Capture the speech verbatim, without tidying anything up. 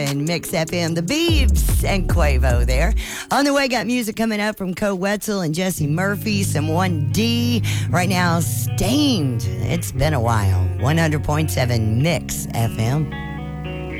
And Mix F M, the Beebs and Quavo there. On the way, got music coming up from Co Wetzel and Jesse Murphy, some one D. Right now, Stained. It's been a while. one hundred point seven Mix F M.